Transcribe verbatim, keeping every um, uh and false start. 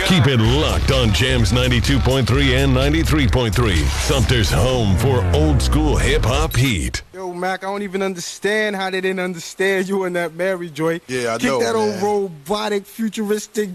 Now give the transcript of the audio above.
Keep it locked on Jams ninety-two point three and ninety-three point three. Sumter's home for old school hip-hop heat. Yo, Mac, I don't even understand how they didn't understand you in that Mary joint. Yeah, I Kick know, that man. old robotic, futuristic